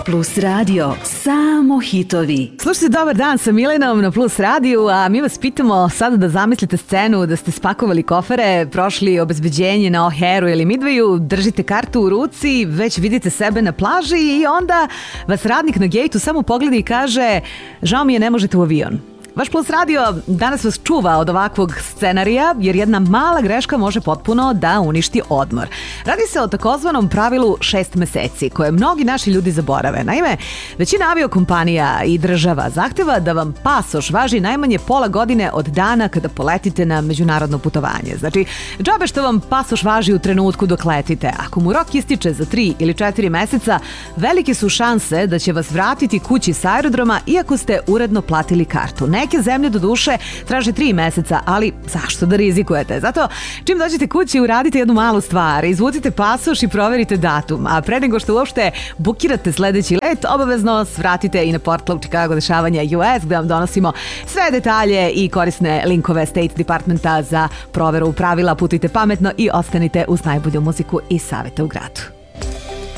Plus Radio, samo hitovi. Slušajte, dobar dan sa Milenom na Plus radiju, a mi vas pitamo sada da zamislite scenu da ste spakovali kofere, prošli obezbeđenje na O'Hareu ili Midwayu, držite kartu u ruci, već vidite sebe na plaži i onda vas radnik na gejtu samo pogleda i kaže: žao mi je, ne možete u avion. Vaš Plus radio danas vas čuva od ovakvog scenarija, jer jedna mala greška može potpuno da uništi odmor. Radi se o takozvanom pravilu 6 meseci, koje mnogi naši ljudi zaborave. Naime, većina aviokompanija i država zahteva da vam pasoš važi najmanje pola godine od dana kada poletite na međunarodno putovanje. Znači, džabe što vam pasoš važi u trenutku dok letite. Ako mu rok ističe za 3 ili 4 meseca, velike su šanse da će vas vratiti kući s aerodroma iako ste uredno platili kartu. Neke zemlje do duše traže 3 meseca, ali zašto da rizikujete? Zato čim dođete kući uradite jednu malu stvar, izvucite pasoš i proverite datum, a pre nego što uopšte bukirate sledeći let, obavezno svratite i na portal Chicago dešavanja US gde vam donosimo sve detalje i korisne linkove State Departmenta za proveru pravila. Putujte pametno i ostanite uz najbolju muziku i savete u gradu.